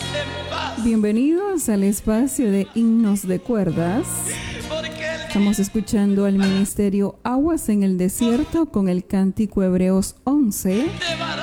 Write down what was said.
Bienvenidos al espacio de Himnos de Cuerdas. Estamos escuchando al Ministerio Aguas en el Desierto con el cántico Hebreos 11.